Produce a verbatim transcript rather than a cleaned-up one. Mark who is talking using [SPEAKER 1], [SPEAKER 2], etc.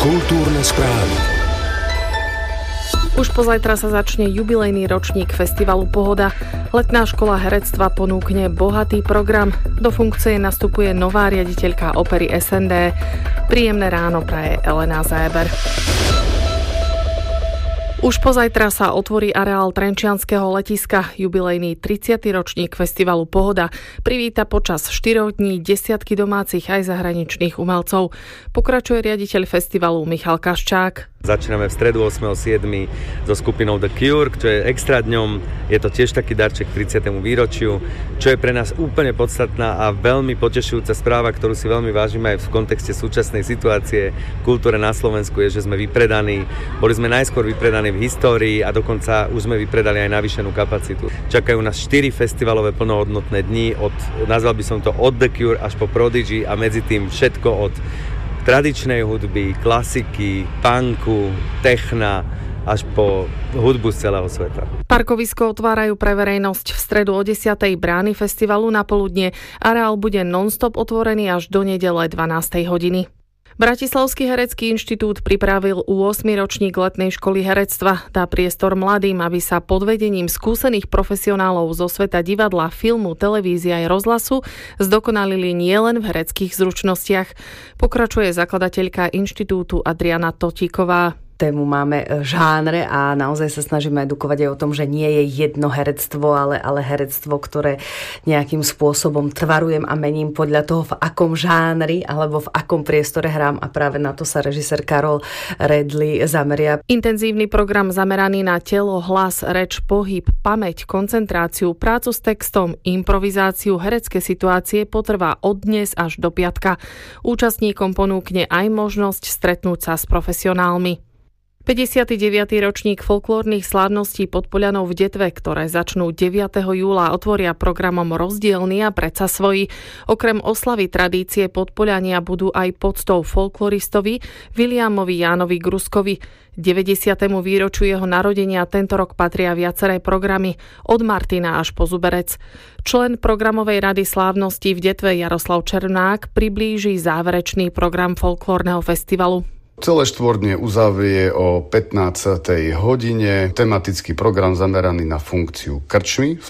[SPEAKER 1] Kultúrne správy.
[SPEAKER 2] Už pozajtra sa začne jubilejný ročník festivalu Pohoda. Letná škola herectva ponúkne bohatý program. Do funkcie nastupuje nová riaditeľka opery es en dé. Príjemné ráno praje Elena Záber. Už pozajtra sa otvorí areál Trenčianskeho letiska. Jubilejný tridsiaty ročník festivalu Pohoda privíta počas štyroch dní desiatky domácich aj zahraničných umelcov. Pokračuje riaditeľ festivalu Michal Kaščák.
[SPEAKER 3] Začíname v stredu ôsmeho siedmeho so skupinou The Cure, čo je extra dňom. Je to tiež taký darček k tridsiatemu výročiu, čo je pre nás úplne podstatná a veľmi potešujúca správa, ktorú si veľmi vážime aj v kontexte súčasnej situácie v kultúre na Slovensku, je, že sme vypredaní. Boli sme najskôr vypredaní v histórii a dokonca už sme vypredali aj navýšenú kapacitu. Čakajú nás štyri festivalové plnohodnotné dni, od, nazval by som to od The Cure až po Prodigy a medzi tým všetko od tradičnej hudby, klasiky, punku, techna až po hudbu z celého sveta.
[SPEAKER 2] Parkovisko otvárajú pre verejnosť v stredu o desiatej brány festivalu na poludne. Areál bude non-stop otvorený až do nedele dvanástej hodiny. Bratislavský herecký inštitút pripravil ôsmy ročník letnej školy herectva. Dá priestor mladým, aby sa pod vedením skúsených profesionálov zo sveta divadla, filmu, televízie aj rozhlasu zdokonalili nielen v hereckých zručnostiach. Pokračuje zakladateľka inštitútu Adriana Totíková.
[SPEAKER 4] Tému máme žánre a naozaj sa snažíme edukovať aj o tom, že nie je jedno herectvo, ale, ale herectvo, ktoré nejakým spôsobom tvarujem a mením podľa toho, v akom žánri alebo v akom priestore hrám, a práve na to sa režisér Karol Redli zameria.
[SPEAKER 2] Intenzívny program zameraný na telo, hlas, reč, pohyb, pamäť, koncentráciu, prácu s textom, improvizáciu, herecké situácie potrvá od dnes až do piatka. Účastníkom ponúkne aj možnosť stretnúť sa s profesionálmi. päťdesiaty deviaty ročník folklórnych slávností pod Poľanou v Detve, ktoré začnú deviateho júla, otvoria programom Rozdielny a Predsa svoji. Okrem oslavy tradície Podpoľania budú aj poctou folkloristovi Viliamovi Jánovi Gruskovi. deväťdesiatemu výročiu jeho narodenia tento rok patria viaceré programy od Martina až po Zuberec. Člen programovej rady slávností v Detve Jaroslav Černák priblíži záverečný program folklórneho festivalu.
[SPEAKER 5] Celé štvordne uzavrie o pätnástej hodine tematický program zameraný na funkciu krčmy.